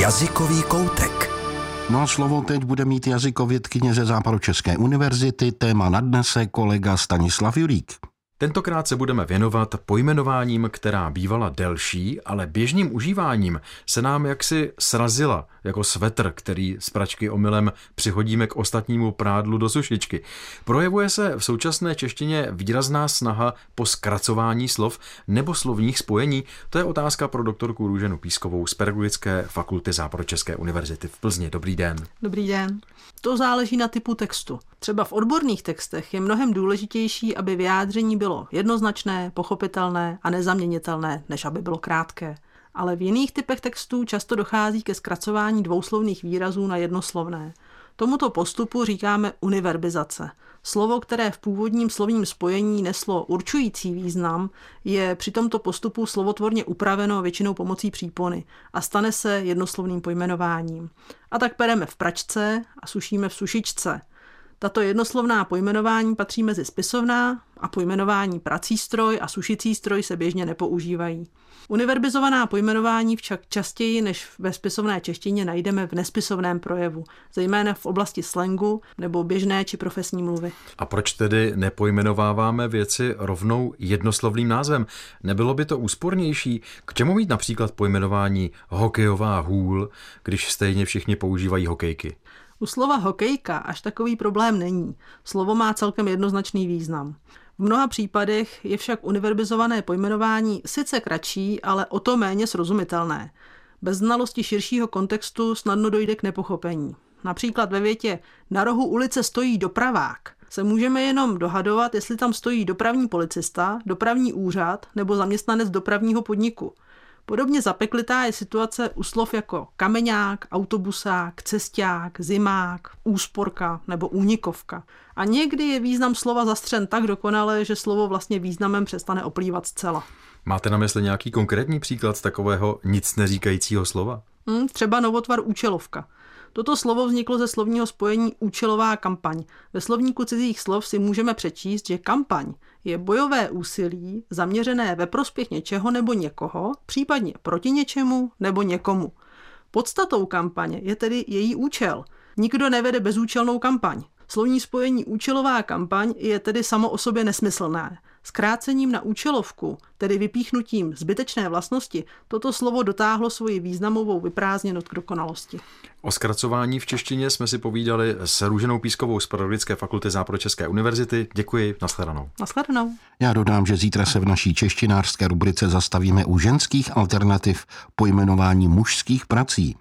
Jazykový koutek. No a slovo teď bude mít jazykovědkyně ze Západočeské univerzity. Téma nadnese kolega Stanislav Julík. Tentokrát se budeme věnovat pojmenováním, která bývala delší, ale běžným užíváním se nám jaksi srazila, jako svetr, který z pračky omylem přihodíme k ostatnímu prádlu do sušičky. Projevuje se v současné češtině výrazná snaha po zkracování slov nebo slovních spojení? To je otázka pro doktorku Růženu Pískovou z Pedagogické fakulty Západočeské univerzity v Plzni. Dobrý den. Dobrý den. To záleží na typu textu. Třeba v odborných textech je mnohem důležitější, aby vyjádření bylo jednoznačné, pochopitelné a nezaměnitelné, než aby bylo krátké. Ale v jiných typech textů často dochází ke zkracování dvouslovných výrazů na jednoslovné. Tomuto postupu říkáme univerbizace. Slovo, které v původním slovním spojení neslo určující význam, je při tomto postupu slovotvorně upraveno většinou pomocí přípony a stane se jednoslovným pojmenováním. A tak pereme v pračce a sušíme v sušičce. Tato jednoslovná pojmenování patří mezi spisovná a pojmenování prací stroj a sušicí stroj se běžně nepoužívají. Univerbizovaná pojmenování však častěji než ve spisovné češtině najdeme v nespisovném projevu, zejména v oblasti slangu nebo běžné či profesní mluvy. A proč tedy nepojmenováváme věci rovnou jednoslovným názvem? Nebylo by to úspornější? K čemu mít například pojmenování hokejová hůl, když stejně všichni používají hokejky? U slova hokejka až takový problém není. Slovo má celkem jednoznačný význam. V mnoha případech je však univerbizované pojmenování sice kratší, ale o to méně srozumitelné. Bez znalosti širšího kontextu snadno dojde k nepochopení. Například ve větě na rohu ulice stojí dopravák se můžeme jenom dohadovat, jestli tam stojí dopravní policista, dopravní úřad nebo zaměstnanec dopravního podniku. Podobně zapeklitá je situace u slov jako kameňák, autobusák, cesťák, zimák, úsporka nebo únikovka. A někdy je význam slova zastřen tak dokonale, že slovo vlastně významem přestane oplývat zcela. Máte na mysli nějaký konkrétní příklad takového nic neříkajícího slova? Třeba novotvar účelovka. Toto slovo vzniklo ze slovního spojení účelová kampaň. Ve slovníku cizích slov si můžeme přečíst, že kampaň je bojové úsilí zaměřené ve prospěch něčeho nebo někoho, případně proti něčemu nebo někomu. Podstatou kampaně je tedy její účel. Nikdo nevede bezúčelnou kampaň. Slovní spojení účelová kampaň je tedy samo o sobě nesmyslné. Zkrácením na účelovku, tedy vypíchnutím zbytečné vlastnosti, toto slovo dotáhlo svoji významovou vyprázdněnost k dokonalosti. O zkracování v češtině jsme si povídali s Růženou Pískovou z Pedagogické fakulty Západočeské univerzity. Děkuji, nashledanou. Nashledanou. Já dodám, že zítra se v naší češtinářské rubrice zastavíme u ženských alternativ pojmenování mužských prací.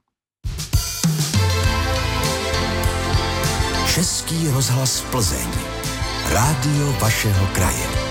Český rozhlas Plzeň. Rádio vašeho kraje.